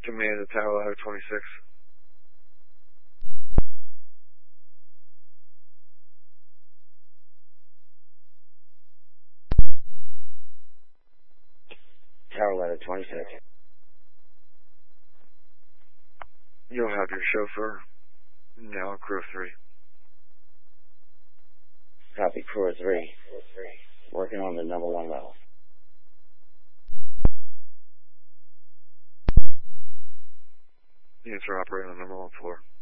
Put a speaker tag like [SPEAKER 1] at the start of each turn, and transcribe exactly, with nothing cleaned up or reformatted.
[SPEAKER 1] Command to Tower Ladder twenty-six.
[SPEAKER 2] Tower Ladder twenty-six.
[SPEAKER 1] You'll have your chauffeur now, crew three.
[SPEAKER 2] Copy, crew three. Working on the number one level.
[SPEAKER 1] Units are operating on number one floor.